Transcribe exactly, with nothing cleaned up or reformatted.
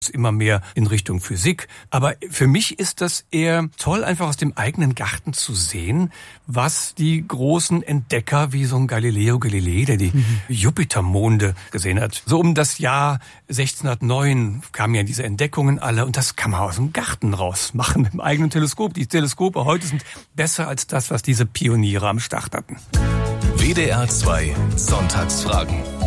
immer mehr in Richtung Physik. Aber für mich ist das eher toll, einfach aus dem eigenen Garten zu sehen, was die großen Entdecker wie so ein Galileo Galilei, der die mhm. Jupitermonde gesehen hat. So um das Jahr sechzehnhundertneun kamen ja diese Entdeckungen alle und das kann man aus dem Garten raus machen mit dem eigenen Teleskop. Die Teleskope heute sind besser als das, was diese Pioniere am Start hatten. W D R zwei Sonntagsfragen.